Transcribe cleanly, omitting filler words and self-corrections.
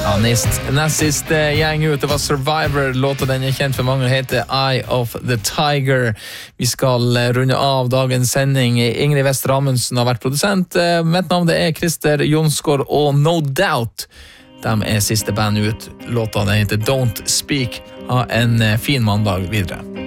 Nest siste gjeng ut, det var Survivor. Låta den kjent for mange, heter Eye of the Tiger. Vi skal runde av dagens sending. Ingrid Vester Amundsen har vært produsent. Mitt navn det Christer Jonsgaard og No Doubt. De siste band ut. Låta den heter Don't Speak. Ha en fin mandag videre.